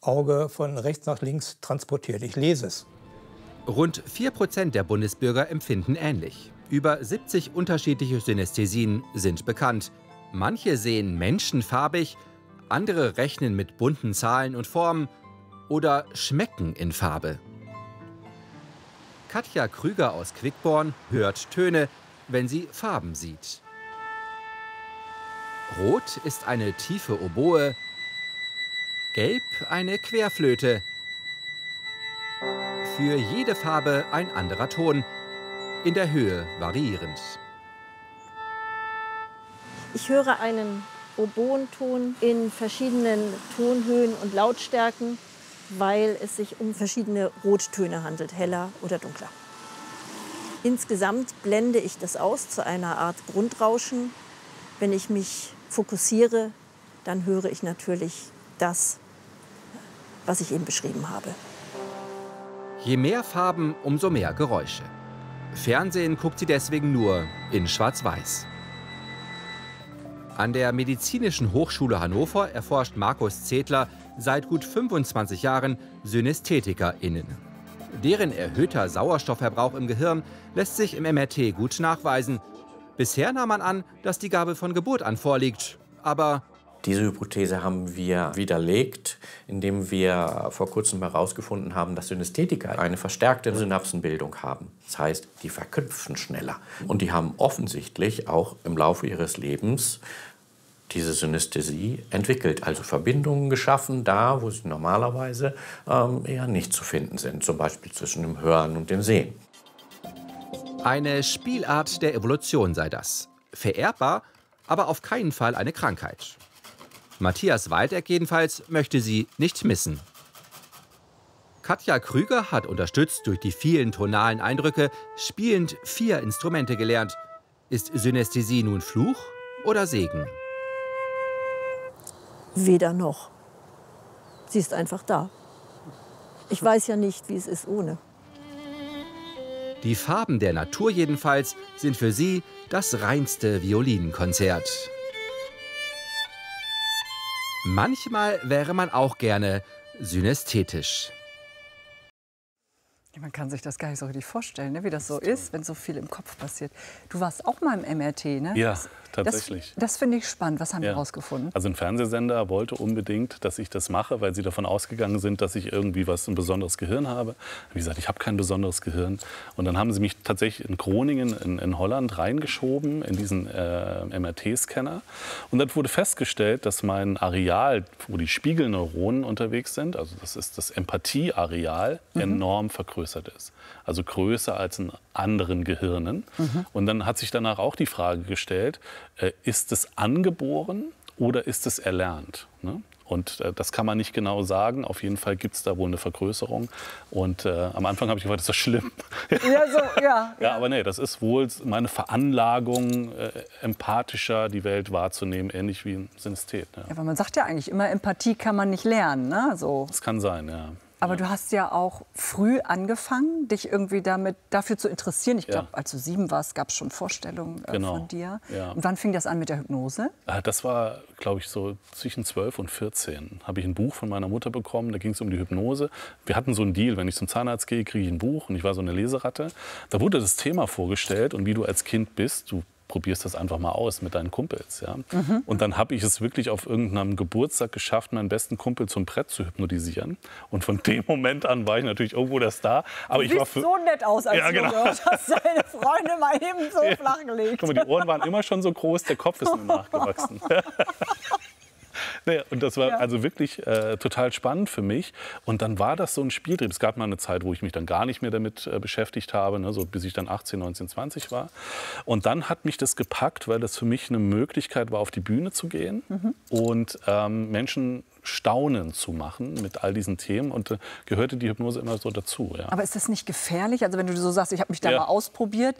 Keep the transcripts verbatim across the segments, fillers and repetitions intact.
Auge von rechts nach links transportiert. Ich lese es. Rund vier Prozent der Bundesbürger empfinden ähnlich. Über siebzig unterschiedliche Synästhesien sind bekannt. Manche sehen Menschen farbig, andere rechnen mit bunten Zahlen und Formen oder schmecken in Farbe. Katja Krüger aus Quickborn hört Töne, wenn sie Farben sieht. Rot ist eine tiefe Oboe, gelb eine Querflöte. Für jede Farbe ein anderer Ton, in der Höhe variierend. Ich höre einen Oboenton in verschiedenen Tonhöhen und Lautstärken, weil es sich um verschiedene Rottöne handelt, heller oder dunkler. Insgesamt blende ich das aus zu einer Art Grundrauschen. Wenn ich mich fokussiere, dann höre ich natürlich das, was ich eben beschrieben habe. Je mehr Farben, umso mehr Geräusche. Fernsehen guckt sie deswegen nur in Schwarz-Weiß. An der Medizinischen Hochschule Hannover erforscht Markus Zedler seit gut fünfundzwanzig Jahren SynästhetikerInnen. Deren erhöhter Sauerstoffverbrauch im Gehirn lässt sich im M R T gut nachweisen. Bisher nahm man an, dass die Gabe von Geburt an vorliegt. Aber diese Hypothese haben wir widerlegt, indem wir vor kurzem herausgefunden haben, dass Synästhetiker eine verstärkte Synapsenbildung haben. Das heißt, die verknüpfen schneller. Und die haben offensichtlich auch im Laufe ihres Lebens diese Synästhesie entwickelt, also Verbindungen geschaffen, da wo sie normalerweise ähm, eher nicht zu finden sind, zum Beispiel zwischen dem Hören und dem Sehen. Eine Spielart der Evolution sei das. Vererbbar, aber auf keinen Fall eine Krankheit. Matthias Waldeck jedenfalls möchte sie nicht missen. Katja Krüger hat unterstützt durch die vielen tonalen Eindrücke spielend vier Instrumente gelernt. Ist Synästhesie nun Fluch oder Segen? Weder noch. Sie ist einfach da. Ich weiß ja nicht, wie es ist ohne. Die Farben der Natur jedenfalls sind für sie das reinste Violinkonzert. Manchmal wäre man auch gerne synästhetisch. Man kann sich das gar nicht so richtig vorstellen, ne, wie das so ist, wenn so viel im Kopf passiert. Du warst auch mal im M R T, ne? Ja, tatsächlich. Das, das finde ich spannend. Was haben ja. wir herausgefunden? Also ein Fernsehsender wollte unbedingt, dass ich das mache, weil sie davon ausgegangen sind, dass ich irgendwie was ein besonderes Gehirn habe. Wie gesagt, ich habe kein besonderes Gehirn. Und dann haben sie mich tatsächlich in Groningen in, in Holland reingeschoben in diesen äh, M R T-Scanner. Und dann wurde festgestellt, dass mein Areal, wo die Spiegelneuronen unterwegs sind, also das ist das Empathieareal, mhm. enorm vergrößert ist. Also größer als in anderen Gehirnen. Mhm. Und dann hat sich danach auch die Frage gestellt, äh, ist es angeboren oder ist es erlernt? Ne? Und äh, das kann man nicht genau sagen. Auf jeden Fall gibt es da wohl eine Vergrößerung. Und äh, am Anfang habe ich gedacht, das ist doch schlimm. Ja, so, ja, ja, aber nee, das ist wohl meine Veranlagung, äh, empathischer die Welt wahrzunehmen, ähnlich wie ein Synästhet. Ja. Ja, aber man sagt ja eigentlich immer, Empathie kann man nicht lernen. Ne? So. Das kann sein, ja. Aber du hast ja auch früh angefangen, dich irgendwie damit, dafür zu interessieren. Ich glaube, ja. als du sieben warst, gab es schon Vorstellungen äh, genau. von dir. Ja. Und wann fing das an mit der Hypnose? Das war, glaube ich, so zwischen zwölf und vierzehn. Habe ich ein Buch von meiner Mutter bekommen, da ging es um die Hypnose. Wir hatten so einen Deal, wenn ich zum Zahnarzt gehe, kriege ich ein Buch und ich war so eine Leseratte. Da wurde das Thema vorgestellt und wie du als Kind bist, du probierst das einfach mal aus mit deinen Kumpels. Ja? Mhm. Und dann habe ich es wirklich auf irgendeinem Geburtstag geschafft, meinen besten Kumpel zum Brett zu hypnotisieren. Und von dem Moment an war ich natürlich irgendwo das da. Aber du ich war siehst so nett aus, als ja, du genau. gehört hast, deine Freunde mal eben so ja. flach gelegt. Guck mal, die Ohren waren immer schon so groß, der Kopf ist mir nachgewachsen. Naja, und das war ja. also wirklich äh, total spannend für mich. Und dann war das so ein Spieltrieb. Es gab mal eine Zeit, wo ich mich dann gar nicht mehr damit äh, beschäftigt habe, ne, so bis ich dann achtzehn, neunzehn, zwanzig war. Und dann hat mich das gepackt, weil das für mich eine Möglichkeit war, auf die Bühne zu gehen mhm. und ähm, Menschen staunen zu machen mit all diesen Themen. Und äh, gehörte die Hypnose immer so dazu. Ja. Aber ist das nicht gefährlich? Also wenn du so sagst, ich habe mich da ja. mal ausprobiert.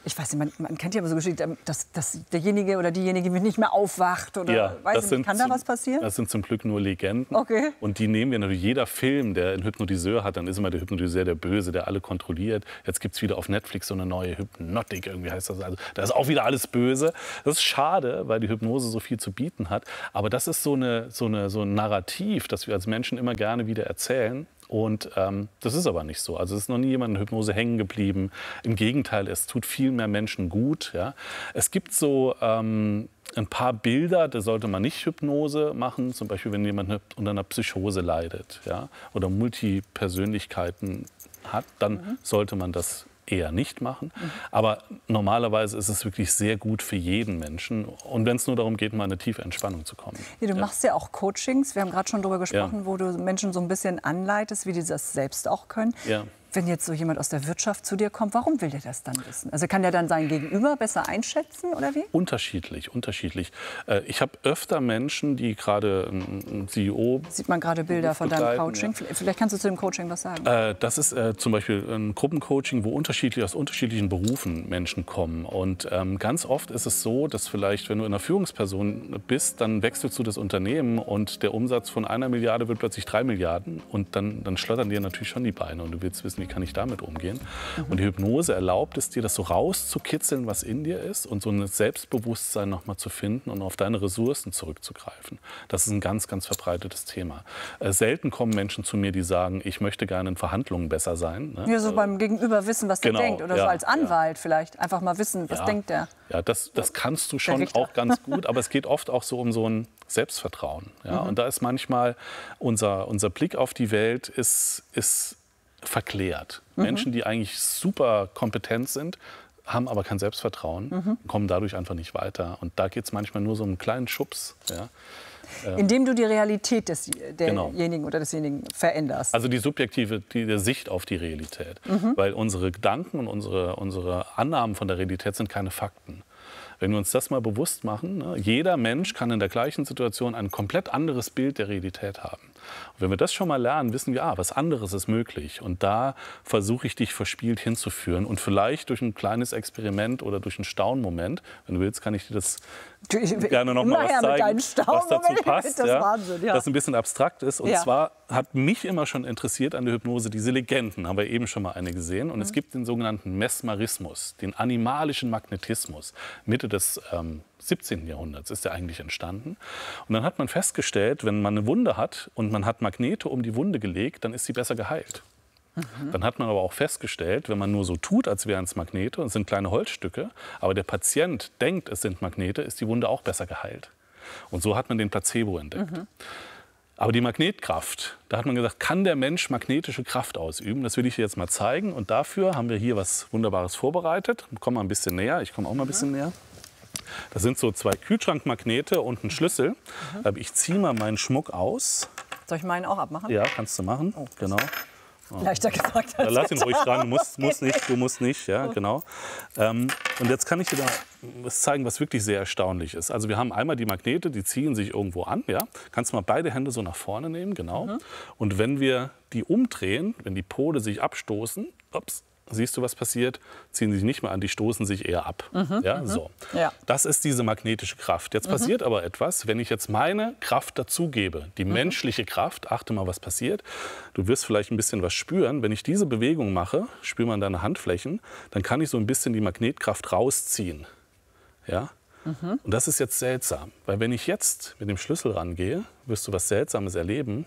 Ich weiß nicht, man, man kennt ja aber so Geschichten, dass, dass derjenige oder diejenige nicht mehr aufwacht oder Ja, weiß das nicht, sind kann da zum- was passieren? Das sind zum Glück nur Legenden. Okay. Und die nehmen wir natürlich. Jeder Film, der einen Hypnotiseur hat, dann ist immer der Hypnotiseur der Böse, der alle kontrolliert. Jetzt gibt es wieder auf Netflix so eine neue Hypnotik, irgendwie heißt das. Also, da ist auch wieder alles böse. Das ist schade, weil die Hypnose so viel zu bieten hat. Aber das ist so, eine, so, eine, so ein Narrativ, das wir als Menschen immer gerne wieder erzählen. Und ähm, das ist aber nicht so. Also es ist noch nie jemand in Hypnose hängen geblieben. Im Gegenteil, es tut viel mehr Menschen gut. Ja. Es gibt so ähm, ein paar Bilder, da sollte man nicht Hypnose machen. Zum Beispiel, wenn jemand unter einer Psychose leidet, ja, oder Multipersönlichkeiten hat, dann mhm. sollte man das eher nicht machen. Mhm. Aber normalerweise ist es wirklich sehr gut für jeden Menschen. Und wenn es nur darum geht, mal in eine tiefe Entspannung zu kommen. Ja, du ja. machst ja auch Coachings. Wir haben gerade schon darüber gesprochen, Ja. wo du Menschen so ein bisschen anleitest, wie die das selbst auch können. Ja. Wenn jetzt so jemand aus der Wirtschaft zu dir kommt, warum will der das dann wissen? Also kann der dann sein Gegenüber besser einschätzen oder wie? Unterschiedlich, unterschiedlich. Äh, Ich habe öfter Menschen, die gerade ein C E O... Sieht man gerade Bilder von deinem begleiten, Coaching? ja. Vielleicht kannst du zu dem Coaching was sagen. Äh, Das ist äh, zum Beispiel ein Gruppencoaching, wo unterschiedlich aus unterschiedlichen Berufen Menschen kommen. Und ähm, ganz oft ist es so, dass vielleicht, wenn du in einer Führungsperson bist, dann wechselst du das Unternehmen und der Umsatz von einer Milliarde wird plötzlich drei Milliarden. Und dann, dann schlottern dir natürlich schon die Beine und du willst wissen, wie kann ich damit umgehen. Mhm. Und die Hypnose erlaubt es dir, das so rauszukitzeln, was in dir ist und so ein Selbstbewusstsein noch mal zu finden und auf deine Ressourcen zurückzugreifen. Das ist ein ganz, ganz verbreitetes Thema. Äh, selten kommen Menschen zu mir, die sagen, ich möchte gerne in Verhandlungen besser sein. Ne? Ja, so beim Gegenüber wissen, was Genau, der denkt. Oder ja, so als Anwalt ja. vielleicht. Einfach mal wissen, was Ja. denkt der. Ja, das, das kannst du schon Richter. auch ganz gut, aber es geht oft auch so um so ein Selbstvertrauen. Ja? Mhm. Und da ist manchmal unser, unser Blick auf die Welt ist, ist verklärt. Mhm. Menschen, die eigentlich super kompetent sind, haben aber kein Selbstvertrauen, Mhm. kommen dadurch einfach nicht weiter. Und da geht es manchmal nur so um einen kleinen Schubs. Ja? Indem du die Realität des, Genau. derjenigen oder desjenigen veränderst. Also die subjektive die, die Sicht auf die Realität. Mhm. Weil unsere Gedanken und unsere, unsere Annahmen von der Realität sind keine Fakten. Wenn wir uns das mal bewusst machen, ne, jeder Mensch kann in der gleichen Situation ein komplett anderes Bild der Realität haben. Und wenn wir das schon mal lernen, wissen wir, ah, was anderes ist möglich. Und da versuche ich dich verspielt hinzuführen. Und vielleicht durch ein kleines Experiment oder durch einen Staunmoment, wenn du willst, kann ich dir das Du, ich- gerne noch mal immer was her mit zeigen, deinen was dazu Staunmomenten. passt. Das ist ja, Wahnsinn, ja. Das ein bisschen abstrakt ist. Und Ja. zwar hat mich immer schon interessiert an der Hypnose diese Legenden. Haben wir eben schon mal eine gesehen. Und Mhm. es gibt den sogenannten Mesmerismus, den animalischen Magnetismus. Mitte des ähm, siebzehnten. Jahrhunderts ist der eigentlich entstanden. Und dann hat man festgestellt, wenn man eine Wunde hat und man hat Magnete um die Wunde gelegt, dann ist sie besser geheilt. Mhm. Dann hat man aber auch festgestellt, wenn man nur so tut, als wären es Magnete, und es sind kleine Holzstücke, aber der Patient denkt, es sind Magnete, ist die Wunde auch besser geheilt. Und so hat man den Placebo entdeckt. Mhm. Aber die Magnetkraft, da hat man gesagt, kann der Mensch magnetische Kraft ausüben? Das will ich dir jetzt mal zeigen. Und dafür haben wir hier was Wunderbares vorbereitet. Komm mal ein bisschen näher, ich komme auch mal ein bisschen näher. Das sind so zwei Kühlschrankmagnete und ein Schlüssel. Mhm. Ich ziehe mal meinen Schmuck aus. Soll ich meinen auch abmachen? Ja, kannst du machen. Genau. Leichter gesagt Ja, als lass ihn ruhig dran, du musst, musst Okay. nicht, du musst nicht, ja, genau. Ähm, und jetzt kann ich dir da was zeigen, was wirklich sehr erstaunlich ist. Also wir haben einmal die Magnete, die ziehen sich irgendwo an, ja. Kannst du mal beide Hände so nach vorne nehmen, genau. Mhm. Und wenn wir die umdrehen, wenn die Pole sich abstoßen, ups, siehst du, was passiert? Ziehen sich nicht mehr an, die stoßen sich eher ab. Mhm, Ja, mhm. so. Ja. Das ist diese magnetische Kraft. Jetzt Mhm. passiert aber etwas, wenn ich jetzt meine Kraft dazugebe, die Mhm. menschliche Kraft, achte mal, was passiert. Du wirst vielleicht ein bisschen was spüren. Wenn ich diese Bewegung mache, spür mal an deine Handflächen, dann kann ich so ein bisschen die Magnetkraft rausziehen. Ja? Mhm. Und das ist jetzt seltsam, weil wenn ich jetzt mit dem Schlüssel rangehe, wirst du was Seltsames erleben.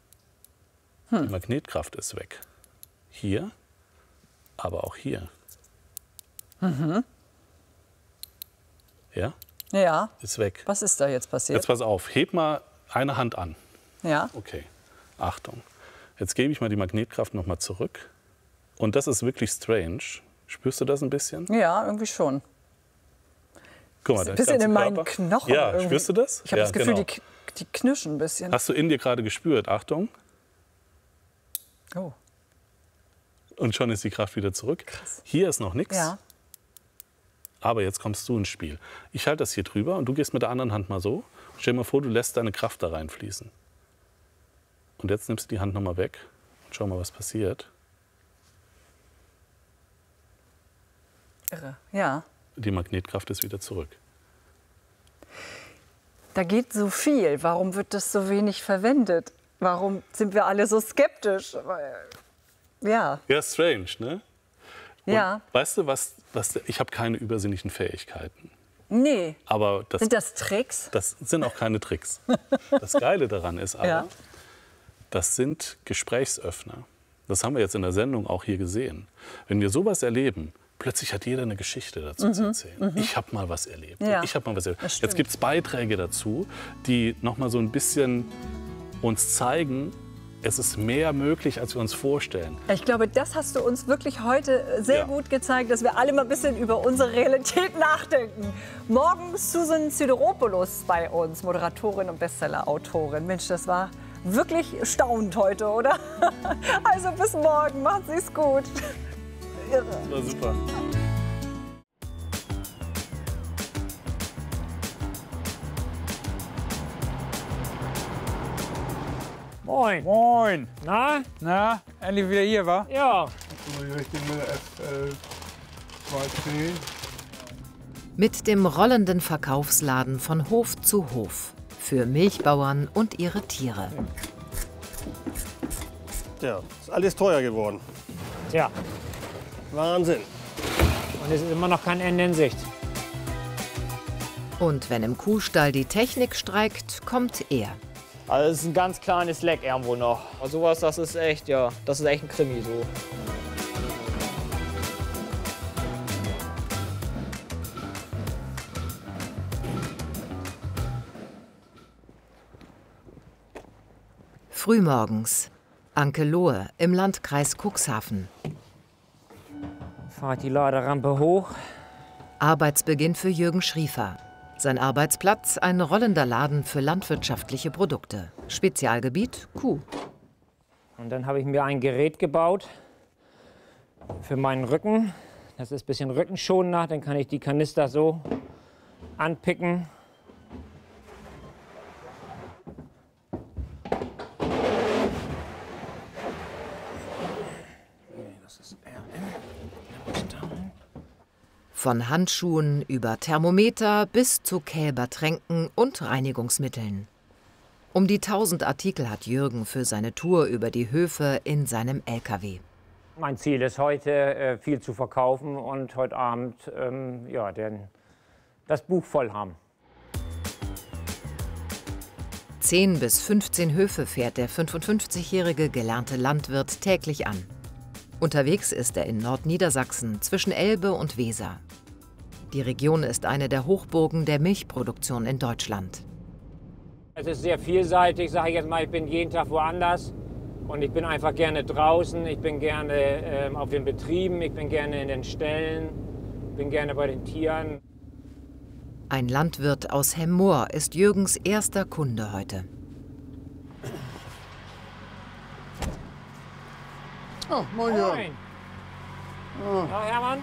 Hm. Die Magnetkraft ist weg. Hier, aber auch hier. Mhm. Ja? Ja. Ist weg. Was ist da jetzt passiert? Jetzt pass auf, heb mal eine Hand an. Ja. Okay, Achtung. Jetzt gebe ich mal die Magnetkraft noch mal zurück. Und das ist wirklich strange. Spürst du das ein bisschen? Ja, irgendwie schon. Guck mal, Ein der bisschen ganze in meinen Körper. Knochen. Ja, irgendwie. spürst du das? Ich habe Ja, das Gefühl, genau. die, die knirschen ein bisschen. Hast du in dir gerade gespürt? Achtung. Oh. Und schon ist die Kraft wieder zurück. Hier ist noch nichts. Ja. Aber jetzt kommst du ins Spiel. Ich halte das hier drüber und du gehst mit der anderen Hand mal so. Stell dir mal vor, du lässt deine Kraft da reinfließen. Und jetzt nimmst du die Hand noch mal weg und schau mal, was passiert. Irre, ja. Die Magnetkraft ist wieder zurück. Da geht so viel. Warum wird das so wenig verwendet? Warum sind wir alle so skeptisch? Ja. Ja, strange, ne? Und Ja. weißt du, was, was ich habe keine übersinnlichen Fähigkeiten. Nee. Aber das, Sind das Tricks? das sind auch keine Tricks. Das Geile daran ist aber, Ja. das sind Gesprächsöffner. Das haben wir jetzt in der Sendung auch hier gesehen. Wenn wir sowas erleben, plötzlich hat jeder eine Geschichte dazu Mhm, zu erzählen. Ich habe mal was erlebt. Ja, ich habe mal was erlebt. das stimmt. Jetzt gibt es Beiträge dazu, die noch mal so ein bisschen uns zeigen, es ist mehr möglich, als wir uns vorstellen. Ich glaube, das hast du uns wirklich heute sehr Ja. gut gezeigt, dass wir alle mal ein bisschen über unsere Realität nachdenken. Morgen Susan Sideropoulos bei uns, Moderatorin und Bestseller-Autorin. Mensch, das war wirklich staunend heute, oder? Also bis morgen, macht Sie's gut. Irre. Das war super. Moin. Moin. Na? Na, endlich wieder hier, wa? Ja. Mit dem rollenden Verkaufsladen von Hof zu Hof. Für Milchbauern und ihre Tiere. Ja, ist alles teuer geworden. Tja, Wahnsinn. und es ist immer noch kein Ende in Sicht. Und wenn im Kuhstall die Technik streikt, kommt er. Also es ist ein ganz kleines Leck irgendwo noch. Aber sowas, das ist echt, ja, das ist echt ein Krimi so. Frühmorgens. Ankelohe im Landkreis Cuxhaven. Fahrt die Laderampe hoch. Arbeitsbeginn für Jürgen Schriefer. Sein Arbeitsplatz ein rollender Laden für landwirtschaftliche Produkte. Spezialgebiet Kuh. Und dann habe ich mir ein Gerät gebaut für meinen Rücken. Das ist ein bisschen rückenschonender. Dann kann ich die Kanister so anpicken. Von Handschuhen über Thermometer bis zu Kälbertränken und Reinigungsmitteln. Um die tausend Artikel hat Jürgen für seine Tour über die Höfe in seinem L K W. Mein Ziel ist heute, äh, viel zu verkaufen und heute Abend ähm, ja, den, das Buch voll haben. Zehn bis fünfzehn Höfe fährt der fünfundfünfzigjährige gelernte Landwirt täglich an. Unterwegs ist er in Nordniedersachsen zwischen Elbe und Weser. Die Region ist eine der Hochburgen der Milchproduktion in Deutschland. Es ist sehr vielseitig, sage ich jetzt mal. Ich bin jeden Tag woanders und ich bin einfach gerne draußen. Ich bin gerne ähm, auf den Betrieben, ich bin gerne in den Ställen, bin gerne bei den Tieren. Ein Landwirt aus Hemmoor ist Jürgens erster Kunde heute. Oh, moin, Jörg. Moin. Ja, Hermann?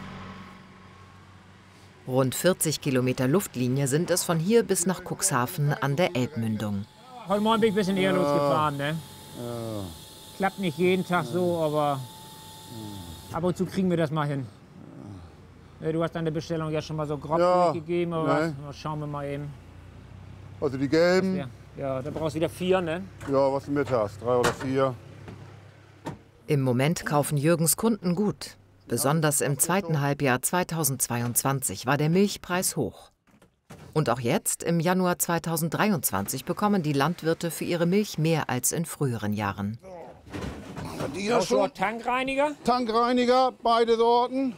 Rund vierzig Kilometer Luftlinie sind es von hier bis nach Cuxhaven an der Elbmündung. Heute Morgen bin ich ein bisschen eher losgefahren, ne? Ja. Klappt nicht jeden Tag so, aber ab und zu kriegen wir das mal hin. Ja, du hast deine Bestellung ja schon mal so grob Ja, durchgegeben, aber ne. was? Schauen wir mal eben. Also die gelben, Ja, ja, da brauchst du wieder vier, ne? ja, was du mit hast, drei oder vier. Im Moment kaufen Jürgens Kunden gut. Besonders im zweiten Halbjahr zweitausendzweiundzwanzig war der Milchpreis hoch. Und auch jetzt, im Januar zweitausenddreiundzwanzig, bekommen die Landwirte für ihre Milch mehr als in früheren Jahren. Die ja Brauchst du auch schon. Tankreiniger? Tankreiniger, beide Sorten.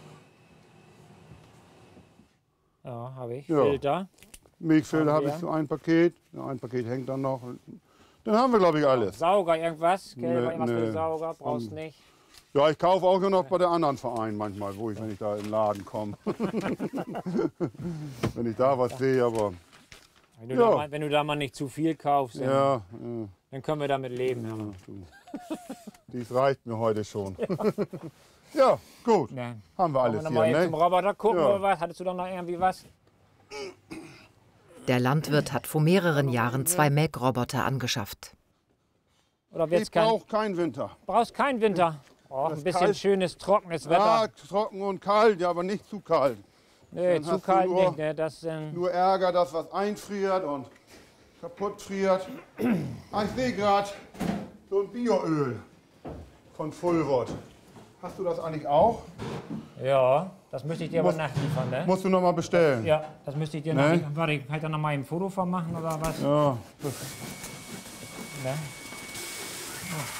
Ja, habe ich. Ja. Filter. Milchfilter Haben habe ich wir. so ein Paket. Ja, ein Paket hängt dann noch. Dann haben wir, glaube ich, alles. Sauger, irgendwas? Kälber, Nee, irgendwas für nee. den Sauger? Brauchst Um, nicht. Ja, ich kaufe auch noch bei der anderen Verein manchmal, wo ich, wenn ich da im Laden komme. Wenn ich da was sehe, aber Wenn du, Ja. da mal, wenn du da mal nicht zu viel kaufst, dann, ja, ja, dann können wir damit leben. Ja. du. Dies reicht mir heute schon. Ja, gut. Ne. Haben wir Wollen alles wir noch mal hier, eben zum ne? Roboter gucken Ja. oder was? Hattest du doch noch irgendwie was? Der Landwirt hat vor mehreren Jahren zwei Melkroboter angeschafft. Oder wird's Ich kein, brauche keinen Winter. brauchst keinen Winter? Oh, ein Das bisschen kalt. schönes, trockenes Wetter. Ja, trocken und kalt, ja, aber nicht zu kalt. Nee, Dann zu hast du kalt nur- nicht. Ne? Das, ähm, Nur Ärger, dass was einfriert und kaputt friert. Ah, ich sehe gerade so ein Bioöl von Fullrod. Hast du das eigentlich auch? ja, das müsste ich dir aber Muss- nachliefern. Ne? Musst du noch mal bestellen. Ja, das müsste ich dir Ne? nachliefern. Warte, kann ich da noch mal ein Foto von machen oder was? Ja. Ne?